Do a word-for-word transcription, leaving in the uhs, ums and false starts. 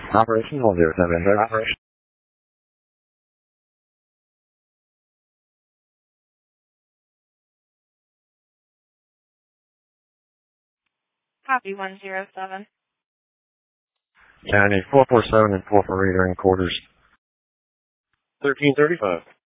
Operation one zero seven, enter operation. Copy one zero seven. County four four seven and four four eight are in quarters. thirteen thirty-five.